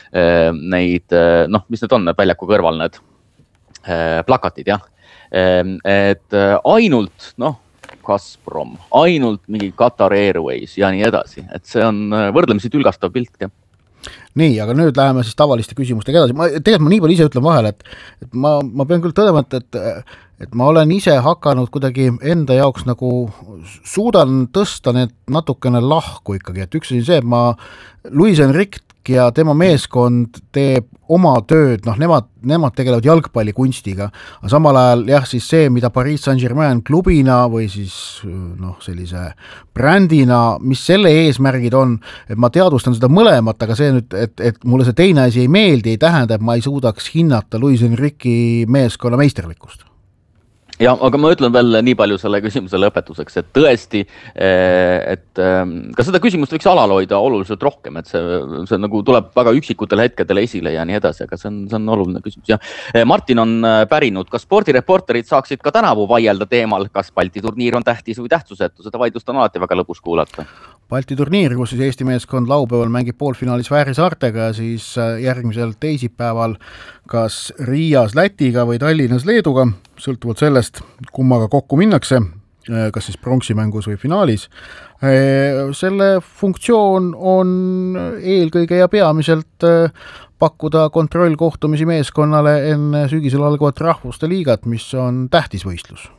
mis need on, väljaku kõrval need plakatid, jah. Et ainult, Gazprom, ainult mingi Qatar Airways ja nii edasi. Et see on võrdlemisi tülgastav pilt, jah. Nii, aga nüüd läheme siis tavaliste küsimustega edasi. Tegelikult ma nii palju ise ütlen vahele, et ma pean küll tõdema, et ma olen ise hakanud kuidagi enda jaoks nagu suudan tõsta need natukene lahku ikkagi, et üks on see, et Luis Enrique ja tema meeskond teeb oma tööd, nemad tegelevad jalgpallikunstiga, aga samal ajal jah, siis see, mida Paris Saint-Germain klubina või siis sellise brändina, mis selle eesmärgid on, et ma teadvustan seda mõlemat, aga see nüüd, et mulle see teine asi ei meeldi, ei tähenda, et ma ei suudaks hinnata Luis Enrique'i meeskonna meisterlikkust. Ja, aga ma ütlen veel nii palju selle küsimuse lõpetuseks, et tõesti, et ka seda küsimust võiks alal hoida oluliselt rohkem, et see nagu tuleb väga üksikutel hetkedel esile ja nii edasi, aga see on oluline küsimus. Ja Martin on pärinud, kas spordireporterid saaksid ka tänavu vaielda teemal, kas Balti turniir on tähtis või tähtsusetu, seda vaidlust on alati väga lõbus kuulata. Balti turniir, kus siis Eesti meeskond laupäeval mängib poolfinaalis Fääri saartega, siis järgmisel teisipäeval kas Riias Lätiga või Tallinnas Leeduga, sõltuvalt sellest, kummaga kokku minnakse, kas siis pronksimängus või finaalis. Selle funktsioon on eelkõige ja peamiselt pakkuda kontrollkohtumisi meeskonnale enne sügisel algavat rahvuste liigat, mis on tähtisvõistlus.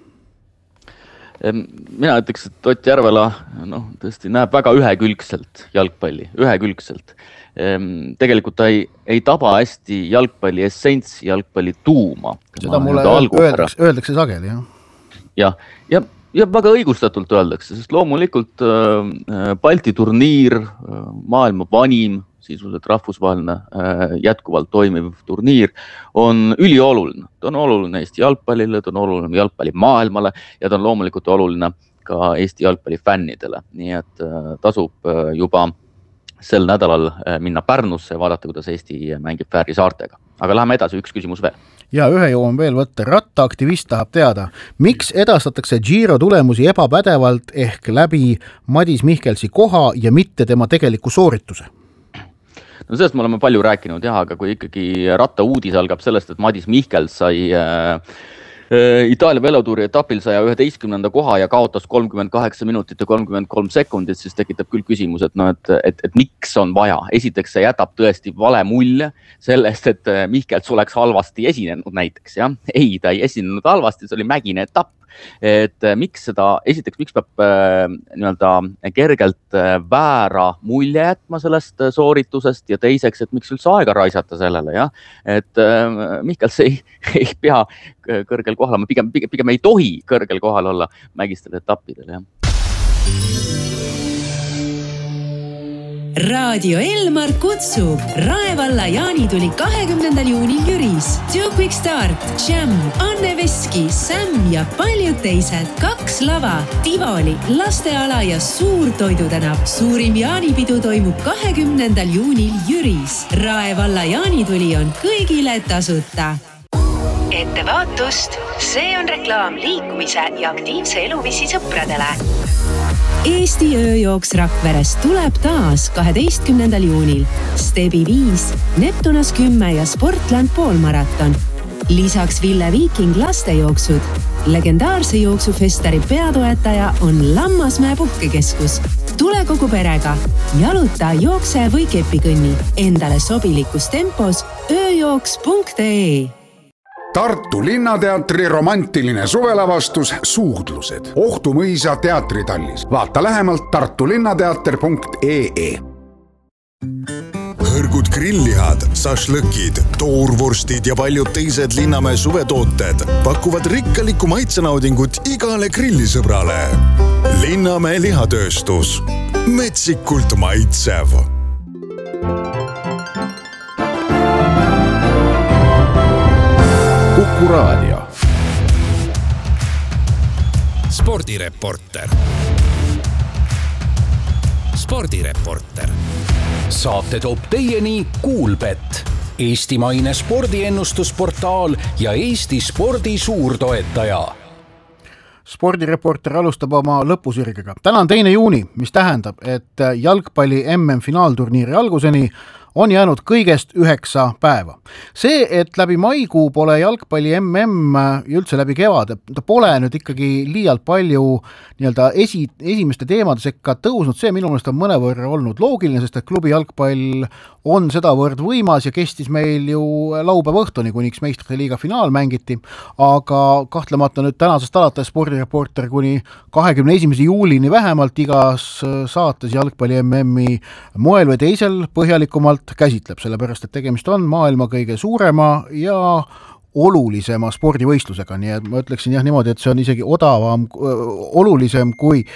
Mina ütleks, et Ott Järvela tõesti näeb väga ühekülgselt jalgpalli, ühekülgselt. Tegelikult ta ei taba hästi jalgpalli essentsi, jalgpalli tuuma. Seda mulle öeldakse sageli, jah. Ja väga õigustatult öeldakse, sest loomulikult Balti turniir, maailma vanim, sisuliselt rahvusvaheline jätkuvalt toimiv turniir on ülioluline. Ta on oluline Eesti jalgpallile, ta on oluline jalgpalli maailmale ja ta on loomulikult oluline ka Eesti jalgpalli fännidele. Nii et tasub juba sel nädalal minna Pärnusse ja vaadata, kuidas Eesti mängib Fääri saartega. Aga läheme edasi, üks küsimus veel. Ja ühe jõuan veel võtta. Rattaaktivist tahab teada, miks edastatakse Giro tulemusi ebapädevalt ehk läbi Madis Mihkelsi koha ja mitte tema tegeliku soorituse? No sellest me oleme palju rääkinud, aga kui ikkagi ratta uudis algab sellest, et Madis Mihkels sai Itaalia velotuuri etapil 111. koha ja kaotas 38 minutit ja 33 sekundit, siis tekitab küll küsimus, et miks on vaja. Esiteks see jätab tõesti vale mulje sellest, et Mihkels oleks halvasti esinenud näiteks. Ja? Ei, ta ei esinenud halvasti, see oli mägine etapp. et miks peab nii-öelda kergelt väära mulje jätma sellest sooritusest ja teiseks, et miks üldse aega raisata sellele, jah. Et Michals ei pea kõrgel kohal, pigem ei tohi kõrgel kohal olla mägistel etappidel, jah. Raadio Elmar kutsub Raevalla jaanituli 20. juunil Jüris. Too Quick Start, Jam, Anne Veski, Sam ja paljud teised. 2 lava, Tivoli, lasteala ja suur toidutänav. Suurim jaanipidu toimub 20. juunil Jüris. Raevalla jaanituli on kõigile tasuta. Ettevaatust, see on reklaam liikumise ja aktiivse eluviisi sõpradele. Eesti ööjooks Rakveres tuleb taas 12. juunil. Stebi 5, Neptunas 10 ja Sportland poolmaraton. Lisaks Ville Viiking lastejooksud. Legendaarse jooksufestari peatoetaja on Lammasmäe puhkekeskus. Tule kogu perega. Jaluta, jookse või kepikõnni. Endale sobilikus tempos ööjooks.ee. Tartu Linnateatri romantiline suvelavastus Suudlused. Ohtu mõisa teatritallis. Vaata lähemalt tartulinnateater.ee. Hõrgud grilllihad, sašlõkid, toorvorstid ja paljud teised Linnamäe suvetooted pakuvad rikkalikku maitsenaudingut igale grillisõbrale. Linnamäe lihatööstus. Metsikult maitsev. Kuku Raadio. Spordireporter. Saate toob teieni Kuulbett, eestimaine spordiennustusportaal ja Eesti spordi suurtoetaja. Spordireporter alustab oma lõpusirgega. Täna on 2. juuni, mis tähendab, et jalgpalli MM-finaalturniiri alguseni on jäänud kõigest 9 päeva. See, et läbi maikuu pole jalgpalli MM üldse läbi kevade, ta pole nüüd ikkagi liialt palju nii-öelda esimeste teemade sekka tõusnud, see minu meelest on mõnevõrra olnud loogiline, sest et klubi jalgpall on sedavõrd võimas ja kestis meil ju laupäeva õhtuni, kuniks meistrite liiga finaal mängiti, aga kahtlemata nüüd tänasest alates spordireporter kuni 21. juulini vähemalt igas saates jalgpalli MM-i moel või teisel põhjalikumalt käsitleb, sellepärast et tegemist on maailma kõige suurema ja olulisema spordivõistlusega, nii et ma ütleksin jah niimoodi, et see on isegi olulisem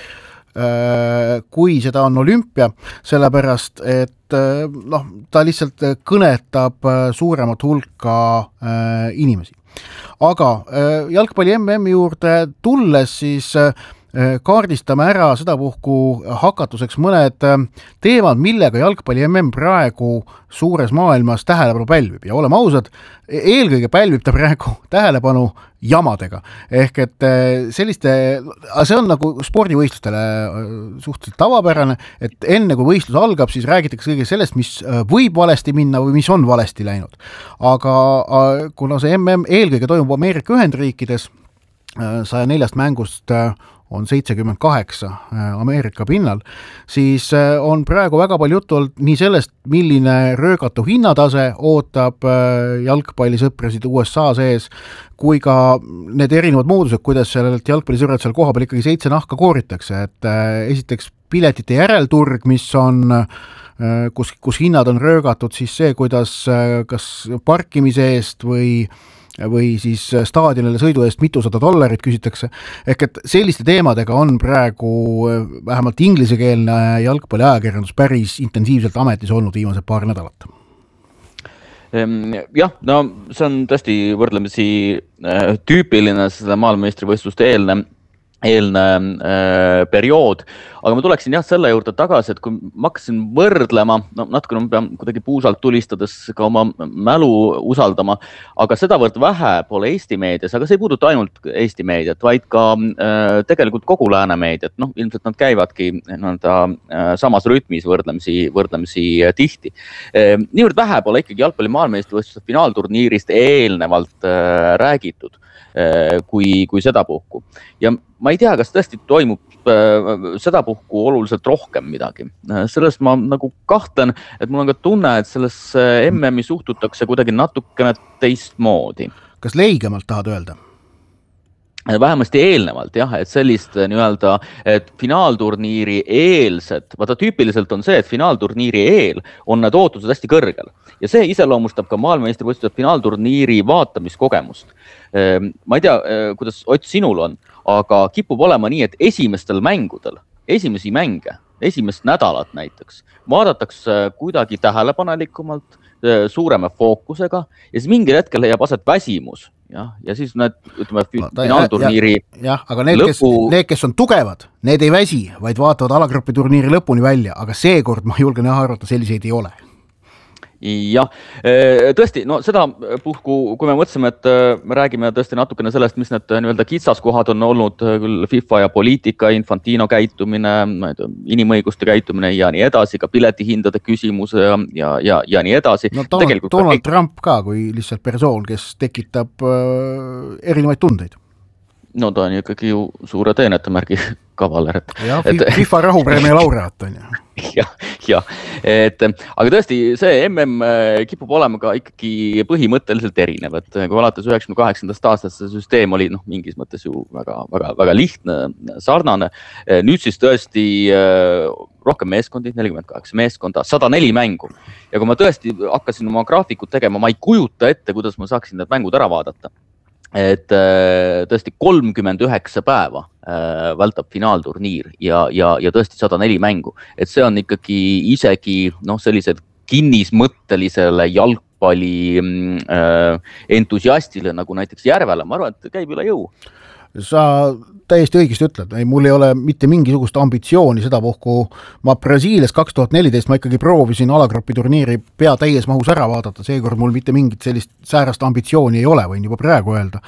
kui seda on olümpia, sellepärast et ta lihtsalt kõnetab suuremat hulka inimesi. Aga jalgpalli MM-i juurde tulles siis kaardistame ära sedapuhku hakatuseks mõned teemad, millega jalgpalli MM praegu suures maailmas tähelepanu pälvib ja oleme ausad, eelkõige pälvib ta praegu tähelepanu jamadega. Ehk et see on nagu spordivõistlustele suhteliselt tavapärane, et enne kui võistlus algab, siis räägitakse kõige sellest, mis võib valesti minna või mis on valesti läinud. Aga kuna see MM eelkõige toimub Ameerika Ühendriikides, 104 mängust on 78 Ameerika pinnal, siis on praegu väga palju juttu olnud nii sellest, milline röögatu hinnatase ootab jalgpallisõprasid USA sees, kui ka need erinevad moodused, kuidas sellelt jalgpallisõbrad seal koha peal ikkagi 7 nahka kooritakse, et esiteks piletite järelturg, mis on kus hinnad on röögatud, siis see, kuidas kas parkimise eest või siis staadionile sõidu eest $200 küsitakse. Ehk et selliste teemadega on praegu vähemalt inglisekeelne jalgpalli ajakirjandus päris intensiivselt ametis olnud viimased paar nädalat. Jah, no see on tõesti võrdlemisi tüüpiline seda maailmameistrivõistluste eelne periood, aga ma tuleksin selle juurde tagasi, et kui ma hakkasin võrdlema, natukene ma pean kuidagi puusalt tulistades ka oma mälu usaldama, aga sedavõrd vähe pole Eesti meedias, aga see ei puuduta ainult Eesti meediat, vaid ka tegelikult kogu lääne meediat, ilmselt nad käivadki samas rütmis võrdlemisi tihti. Niivõrd vähe pole ikkagi jalgpalli maailmameistrivõistluse finaalturniirist eelnevalt räägitud kui sedapuhku. Ja ma ei tea, kas tõesti toimub sedapuhku oluliselt rohkem midagi. Selles ma nagu kahtlen, et mul on ka tunne, et selles MM-i suhtutakse kuidagi natukene teistmoodi. Kas leigemalt tahad öelda? vähemasti eelnevalt jah, et sellist nii-öelda, et finaalturniiri eelset, vaata tüüpiliselt on see, et finaalturniiri eel on need ootused hästi kõrgel ja see iseloomustab ka maailmameistrivõistluste finaalturniiri vaatamiskogemust. Ma ei tea, kuidas Ott sinul on, aga kipub olema nii, et esimestel mängudel, esimesi mänge, esimest nädalat näiteks, vaadatakse kuidagi tähelepanelikumalt, suurema fookusega ja siis mingil hetkel leiab aset väsimus ja siis need, ütleme, finaalturniiri aga need, kes on tugevad, need ei väsi, vaid vaatavad alagrupi turniiri lõpuni välja, aga seekord ma julgen arvata, selliseid ei ole. Jah, tõesti, no seda puhku, kui me mõtlesime, et me räägime tõesti natukene sellest, mis need nii-öelda kitsaskohad on olnud küll FIFA ja poliitika, Infantino käitumine, inimõiguste käitumine ja nii edasi, ka piletihindade küsimus ja nii edasi. No Donald Trump ka kui lihtsalt persoon, kes tekitab erinevaid tundeid. No ta on ikkagi ju suure teenetemärgi kavaler. Ja, FIFA rahupreemia laureaat on ju. Ja, aga tõesti see MM kipub olema ka ikkagi põhimõtteliselt erinev, et kui alates 98. aastast see süsteem oli mingis mõttes ju väga lihtne, sarnane. Nüüd siis tõesti rohkem meeskondi, 48 meeskonda, 104 mängu. Ja kui ma tõesti hakkasin oma graafikut tegema, ma ei kujuta ette, kuidas ma saaksin need mängud ära vaadata. Et tõesti 39 päeva vältab finaalturniir ja tõesti 104 mängu. Et see on ikkagi isegi sellised kinnismõttelisele jalgpalli entusiastile nagu näiteks Järvele. Ma arvan, et käib üle jõu. Sa täiesti õigesti ütled, mul ei ole mitte mingisugust ambitsiooni seda puhku. Ma Brasiilias 2014 ma ikkagi proovisin alagrupi turniiri pea täies mahus ära vaadata, seekord mul mitte mingit sellist säärast ambitsiooni ei ole, võin juba praegu öelda.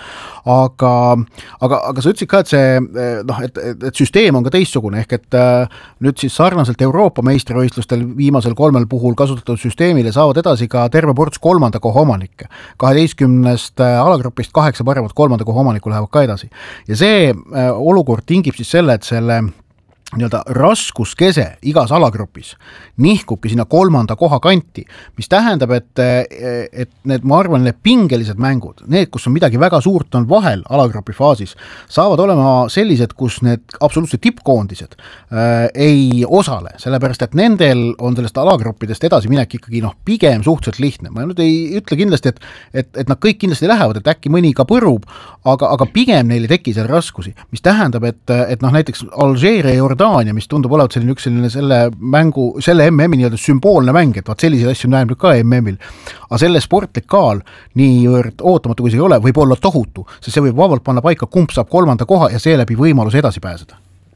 Aga sa ütlesid ka, et et süsteem on ka teistsugune, ehk et nüüd siis sarnaselt Euroopa meistrivõistlustel viimasel 3 puhul kasutatud süsteemile saavad edasi ka terve ports 3. koha omanikke. 12 alagrupist 8 paremat 3. koha omanikku lähevad ka edasi. Ja see olukord tingib siis selle, et selle nii-öelda raskuskese igas alagrupis nihkubki sinna 3. koha kanti, mis tähendab, et need, ma arvan, need pingelised mängud, need, kus on midagi väga suurt on vahel alagrupi faasis, saavad olema sellised, kus need absoluutselt tippkoondised ei osale, sellepärast, et nendel on sellest alagruppidest edasi minek ikkagi pigem suhteliselt lihtne. Ma nüüd ei ütle kindlasti, et nad kõik kindlasti lähevad, et äkki mõni ka põrub, aga pigem neil ei teki seal raskusi, mis tähendab, et näiteks Alžeeria ja Jordaania, mis tundub olevat selline selle MM-i nii-öelda sümboolne mäng, et selliseid asju näeb nüüd ka MM-il, aga selle sportlik kaal niivõrd ootamatu, kui see ei ole, võib olla tohutu, sest see võib vabalt panna paika, kumb saab 3. koha ja seeläbi võimalus edasi pääseda.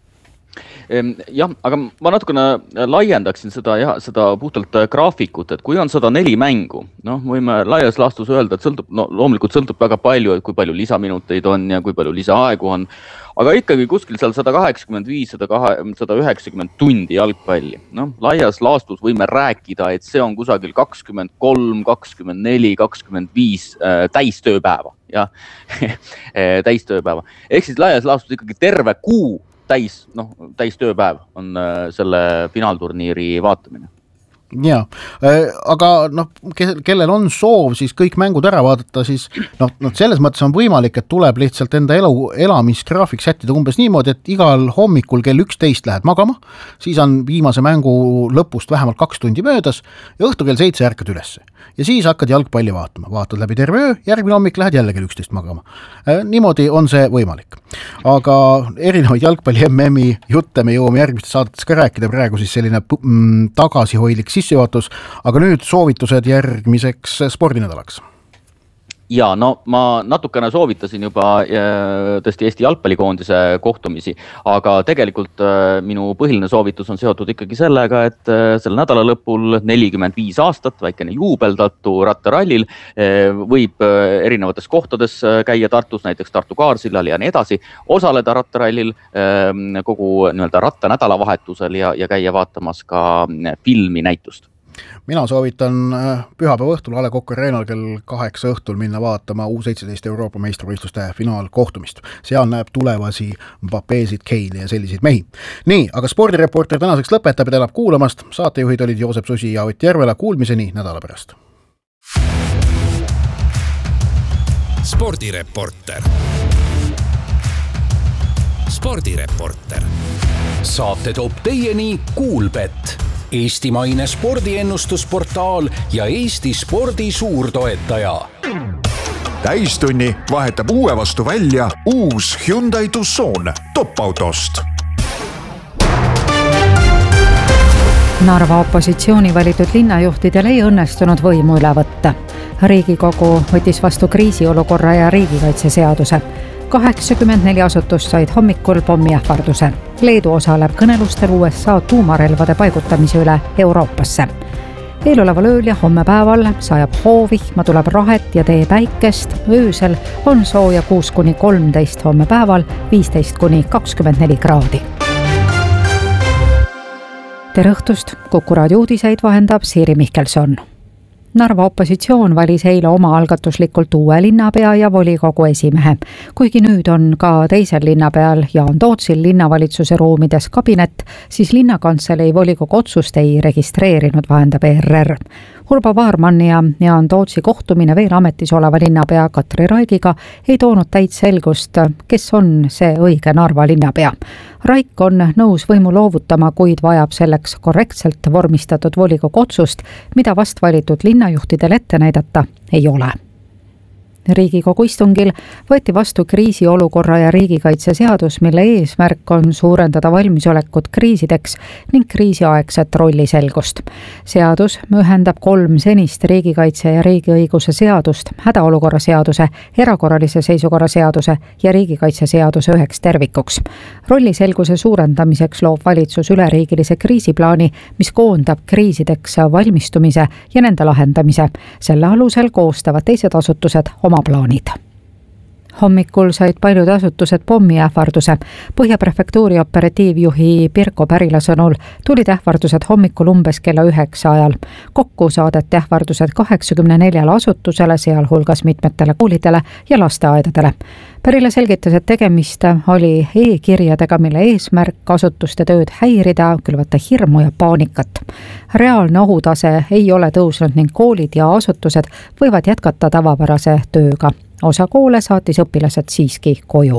Jah, aga ma natukene laiendaksin seda puhtalt graafikut, et kui on 104 mängu, võime laias laastus öelda, et loomulikult sõltub väga palju, et kui palju lisaminuteid on ja kui palju lisaaegu on, aga ikkagi kuskil seal 185, 190 tundi jalgpalli. Laias laastus võime rääkida, et see on kusagil 23, 24, 25 täistööpäeva. Täistööpäeva. Ehk siis laias laastus ikkagi terve kuu täistööpäev on selle finaalturniiri vaatamine. Ja, aga kellel on soov siis kõik mängud ära vaadata, siis selles mõttes on võimalik, et tuleb lihtsalt enda elamisgraafik sättida umbes niimoodi, et igal hommikul kell 11 lähed magama, siis on viimase mängu lõpust vähemalt 2 tundi möödas ja õhtu kell 7 ärkad ülesse. Ja siis hakkad jalgpalli vaatama, vaatad läbi terve öö, järgmine hommik lähed jälle kell 11 magama. Niimoodi on see võimalik. Aga erinevaid jalgpalli MM-i jutte me jõuame järgmistes saadetes ka rääkida, praegu siis selline tagasihoidlik sissejuhatus, aga nüüd soovitused järgmiseks spordinädalaks. Ja, ma natukene soovitasin juba tõesti Eesti jalgpallikoondise kohtumisi, aga tegelikult minu põhiline soovitus on seotud ikkagi sellega, et selle nädala lõpul 45 aastat, väikene juubeldatu rattarallil, võib erinevates kohtades käia Tartus, näiteks Tartu Kaarsillal ja nii edasi, osaleda rattarallil kogu ratta nädalavahetusel ja käia vaatamas ka filmi näitust. Mina soovitan pühapäeva õhtul A. Le Coq Arenal kell 8 õhtul minna vaatama U17 Euroopa meistrivõistluste finaalkohtumist. Seal näeb tulevasi Mbappésid, Keili ja selliseid mehi. Nii, aga spordireporter tänaseks lõpetab ja tänab kuulamast. Saatejuhid olid Joosep Susi ja Ott Järvela. Kuulmiseni nädala pärast. Spordireporter. spordireporter. Saate toob teieni Kuulbett, eestimaine spordiennustusportaal ja Eesti spordi suurtoetaja. Täistunni vahetab uue vastu välja uus Hyundai Tucson top-autost. Narva opositsiooni valitud linnajuhtidel ei õnnestunud võimu üle võtta. Riigikogu võttis vastu kriisiolukorra ja riigikaitseseaduse. 84 asutust said hommikul pommiähvarduse. Leedu osaleb kõnelustel USA tuumarelvade paigutamise üle Euroopasse. Eeloleval ööl ja homme päeval sajab hoovihma, tuleb rahet ja tee päikest. Öösel on sooja 6-13, homme päeval 15-24 kraadi. Tere õhtust, Kuku raadio uudiseid vahendab Siiri Mihkelson. Narva opositsioon valis eile oma algatuslikult uue linnapea ja volikogu esimehe. Kuigi nüüd on ka teisel linnapeal Jaan Tootsil linnavalitsuse ruumides kabinet, siis linnakantselei volikogu otsust ei registreerinud, vahendab ERR. Urbo Vaarmanni ja Jaan Tootsi kohtumine veel ametis oleva linnapea Katri Raigiga ei toonud täit selgust, kes on see õige Narva linnapea. Raik on nõus võimu loovutama, kuid vajab selleks korrektselt vormistatud volikogu otsust, mida vast valitud linnajuhtidel ette näidata ei ole. Riigikogu istungil võeti vastu kriisiolukorra ja riigikaitseseadus, mille eesmärk on suurendada valmisolekut kriisideks ning kriisiaegset rolliselgust. Seadus ühendab 3 senist riigikaitse ja riigiõiguse seadust, hädaolukorra seaduse, erakorralise seisukorra seaduse ja riigikaitseseaduse üheks tervikuks. Rolliselguse suurendamiseks loob valitsus üleriigilise kriisiplaani, mis koondab kriisideks valmistumise ja nende lahendamise. Selle alusel koostavad teised asutused oma plaanid. Hommikul said paljud asutused pommiähvarduse. Põhjaprefektuuri operatiivjuhi Pirko Pärila sõnul tulid ähvardused hommikul umbes kella 9 ajal. Kokku saadeti ähvardused 84 asutusele, sealhulgas mitmetele koolidele ja lasteaedadele. Pärila selgitas, et tegemist oli e-kirjadega, mille eesmärk asutuste tööd häirida, külvata hirmu ja paanikat. Reaalne ohutase ei ole tõusnud ning koolid ja asutused võivad jätkata tavapärase tööga. Osa koole saatis õpilased siiski koju.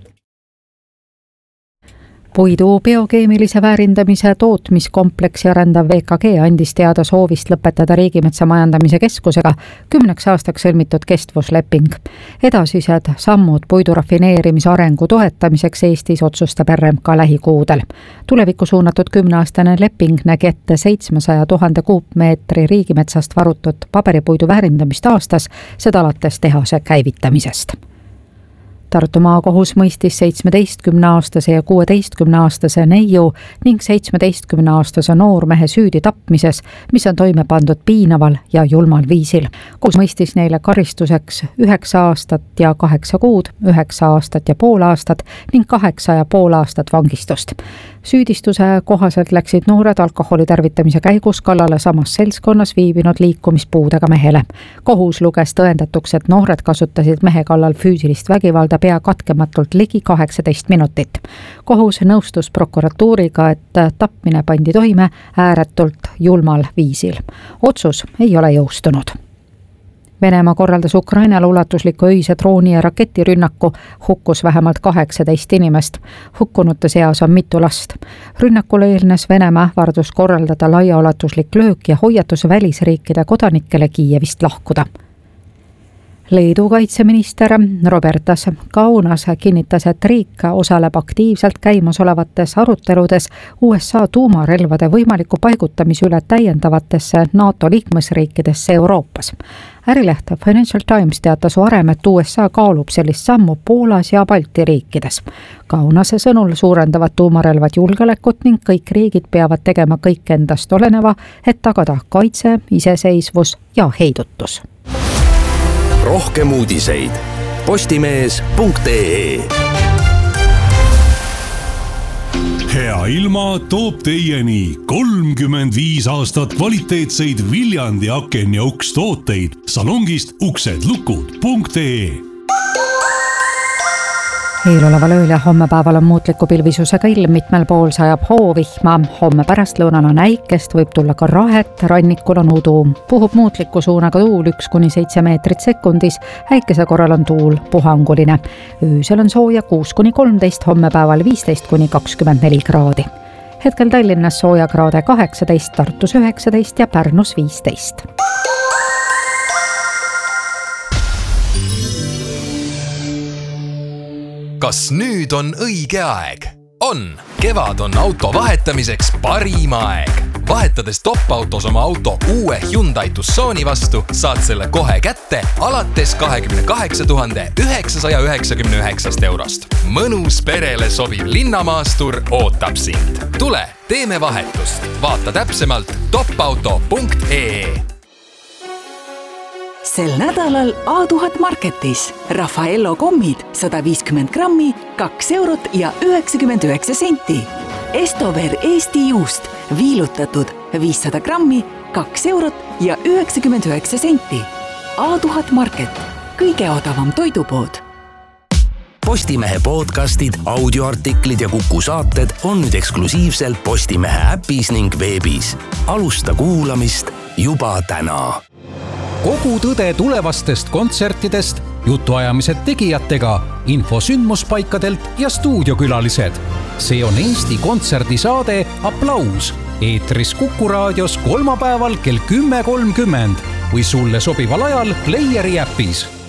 Puidu biokeemilise väärindamise tootmiskompleksi arendav VKG andis teada soovist lõpetada Riigimetsa Majandamise Keskusega 10 aastaks sõlmitud kestvusleping. Edasised sammud puidu rafineerimise arengu toetamiseks Eestis otsustab RMK lähikuudel. Tulevikku suunatud 10-aastane leping nägi ette 700 000 kuupmeetri riigimetsast varutud paberipuidu väärindamist aastas, seda alates tehase käivitamisest. Tartu maakohus mõistis 17-aastase ja 16-aastase neiu ning 17-aastase noormehe süüdi tapmises, mis on toime pandud piinaval ja julmal viisil. Kohus mõistis neile karistuseks 9 aastat ja 8 kuud, 9 aastat ja pool aastat ning 8,5 aastat vangistust. Süüdistuse kohaselt läksid noored alkoholi tarvitamise käigus kallale samas seltskonnas viibinud liikumispuudega mehele. Kohus luges tõendatuks, et noored kasutasid mehe kallal füüsilist vägivalda pea katkematult ligi 18 minutit. Kohus nõustus prokuratuuriga, et tapmine pandi toime ääretult julmal viisil. Otsus ei ole jõustunud. Venemaa korraldas Ukrainale ulatusliku öise drooni ja raketirünnaku, hukkus vähemalt 18 inimest. Hukkunute seas on mitu last. Rünnakule eelnes Venemaa ähvardus korraldada laiaulatuslik löök ja hoiatus välisriikide kodanikele Kiievist lahkuda. Leedu kaitseminister Robertas Kaunas kinnitas, et riik osaleb aktiivselt käimasolevates aruteludes USA tuumarelvade võimaliku paigutamise üle täiendavatesse NATO liikmesriikidesse Euroopas. Ärileht Financial Times teatas varem, et USA kaalub sellist sammu Poolas ja Balti riikides. Kaunase sõnul suurendavad tuumarelvad julgeolekut ning kõik riigid peavad tegema kõik endast oleneva, et tagada kaitse, iseseisvus ja heidutus. Rohkem uudiseid postimees.ee. Hea ilma toob teieni 35 aastat kvaliteetseid Viljandi aken ja uks tooteid salongist uksedlukud.ee. Eeloleval ööl ja hommepäeval on muutliku pilvisusega ilm, mitmel pool sajab hoovihma. Homme pärastlõunal on äikest, võib tulla ka rahet, rannikul on udu. Puhub muutliku suunaga tuul 1-7 meetrit sekundis, äikese korral on tuul puhanguline. Öösel on sooja 6-13, hommepäeval 15-24 kraadi. Hetkel Tallinnas sooja kraade 18, Tartus 19 ja Pärnus 15. Kas nüüd on õige aeg? On! Kevad on auto vahetamiseks parim aeg. Vahetades top-autos oma auto uue Hyundai Tucsoni vastu, saad selle kohe kätte alates 28 999 eurost. Mõnus perele sobiv linnamaastur ootab sind. Tule, teeme vahetust. Vaata täpsemalt topauto.ee. Sel nädalal A1000 Marketis Raffaello kommid 150 grammi, 2 eurot ja 99 senti. Estover Eesti juust viilutatud 500 grammi, 2 eurot ja 99 senti. A1000 Market, kõige odavam toidupood. Postimehe podcastid, audioartiklid ja Kuku saated on nüüd eksklusiivselt Postimehe äpis ning veebis. Alusta kuulamist juba täna. Kogu tõde tulevastest kontsertidest, jutuajamised tegijatega, info sündmuspaikadelt ja stuudiokülalised. See on Eesti kontserdisaade Applaus. Eetris Kuku raadios kolmapäeval kell 10.30 või sulle sobival ajal Playeri äpis.